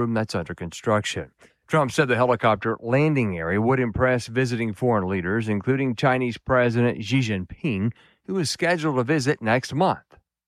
room that's under construction. Trump said the helicopter landing area would impress visiting foreign leaders, including Chinese President Xi Jinping, who is scheduled to visit next month.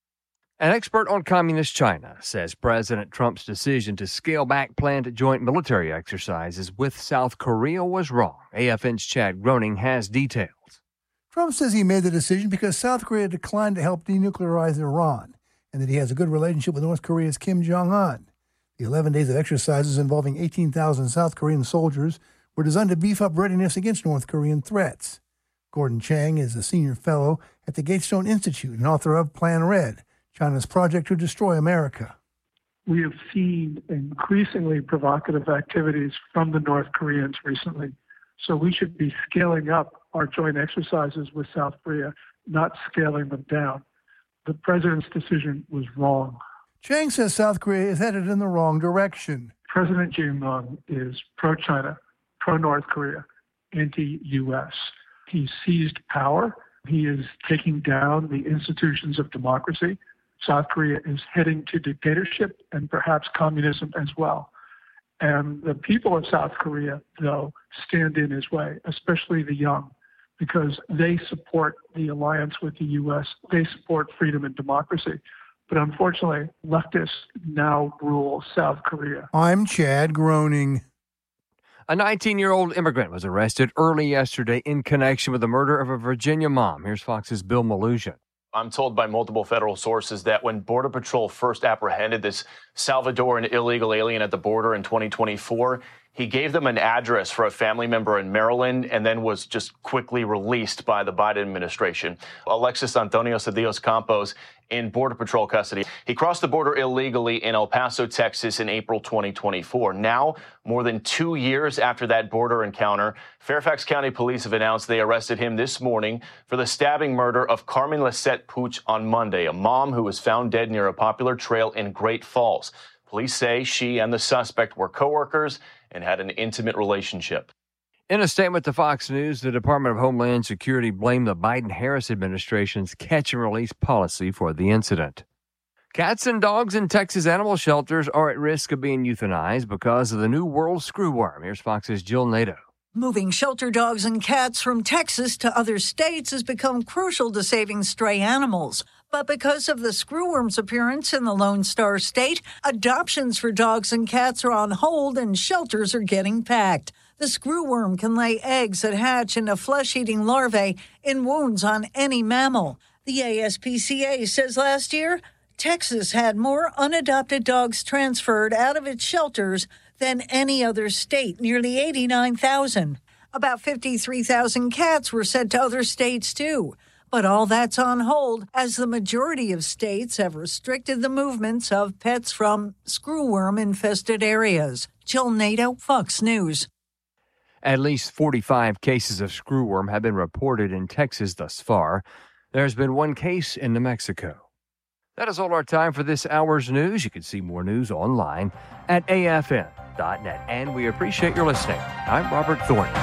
An expert on communist China says President Trump's decision to scale back planned joint military exercises with South Korea was wrong. AFN's Chad Groening has details. Trump says he made the decision because South Korea declined to help denuclearize Iran, and that he has a good relationship with North Korea's Kim Jong-un. The 11 days of exercises involving 18,000 South Korean soldiers were designed to beef up readiness against North Korean threats. Gordon Chang is a senior fellow at the Gatestone Institute and author of Plan Red, China's project to destroy America. We have seen increasingly provocative activities from the North Koreans recently. So we should be scaling up our joint exercises with South Korea, not scaling them down. The president's decision was wrong. Chang says South Korea is headed in the wrong direction. President Jae-myung is pro-China, pro-North Korea, anti-U.S. He seized power. He is taking down the institutions of democracy. South Korea is heading to dictatorship and perhaps communism as well. And the people of South Korea, though, stand in his way, especially the young, because they support the alliance with the U.S. They support freedom and democracy. But unfortunately, leftists now rule South Korea. I'm Chad Groening. A 19-year-old immigrant was arrested early yesterday in connection with the murder of a Virginia mom. Here's Fox's Bill Malusian. I'm told by multiple federal sources that when Border Patrol first apprehended this Salvadoran illegal alien at the border in 2024, he gave them an address for a family member in Maryland and then was just quickly released by the Biden administration. Alexis Antonio Cedillos Campos in Border Patrol custody. He crossed the border illegally in El Paso, Texas in April 2024. Now, more than 2 years after that border encounter, Fairfax County Police have announced they arrested him this morning for the stabbing murder of Carmen Lisette Puch on Monday, a mom who was found dead near a popular trail in Great Falls. Police say she and the suspect were coworkers and had an intimate relationship. In a statement to Fox News, the Department of Homeland Security blamed the Biden-Harris administration's catch-and-release policy for the incident. Cats and dogs in Texas animal shelters are at risk of being euthanized because of the New World screwworm. Here's Fox's Jill Nato. Moving shelter dogs and cats from Texas to other states has become crucial to saving stray animals. But because of the screwworm's appearance in the Lone Star State, adoptions for dogs and cats are on hold and shelters are getting packed. The screwworm can lay eggs that hatch into flesh-eating larvae in wounds on any mammal. The ASPCA says last year, Texas had more unadopted dogs transferred out of its shelters than any other state, nearly 89,000. About 53,000 cats were sent to other states, too. But all that's on hold as the majority of states have restricted the movements of pets from screwworm-infested areas. Jill Nato, Fox News. At least 45 cases of screwworm have been reported in Texas thus far. There's been one case in New Mexico. That is all our time for this hour's news. You can see more news online at afn.net. And we appreciate your listening. I'm Robert Thornton.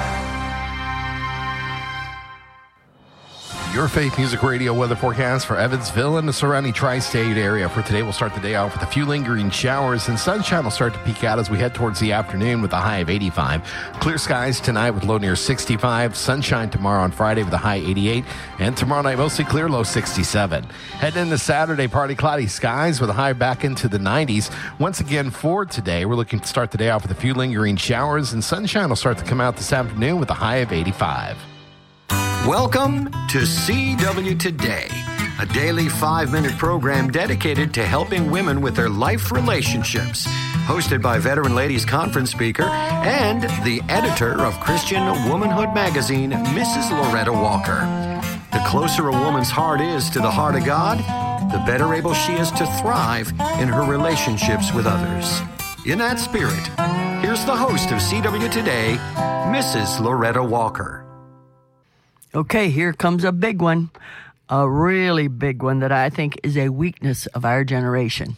Your Faith Music Radio weather forecast for Evansville and the surrounding tri-state area. For today, we'll start the day off with a few lingering showers, and sunshine will start to peek out as we head towards the afternoon with a high of 85. Clear skies tonight with low near 65. Sunshine tomorrow on Friday with a high 88. And tomorrow night, mostly clear, low 67. Heading into Saturday, partly cloudy skies with a high back into the 90s. Once again, for today, we're looking to start the day off with a few lingering showers, and sunshine will start to come out this afternoon with a high of 85. Welcome to CW Today, a daily 5-minute program dedicated to helping women with their life relationships. Hosted by veteran ladies conference speaker and the editor of Christian Womanhood magazine, Mrs. Loretta Walker. The closer a woman's heart is to the heart of God, the better able she is to thrive in her relationships with others. In that spirit, here's the host of CW Today, Mrs. Loretta Walker. Okay, here comes a big one, a really big one that I think is a weakness of our generation.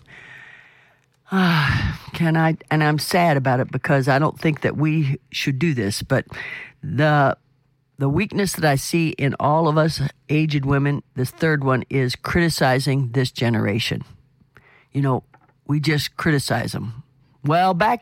And I'm sad about it because I don't think that we should do this, but the weakness that I see in all of us aged women, this third one, is criticizing this generation. You know, we just criticize them. Well, back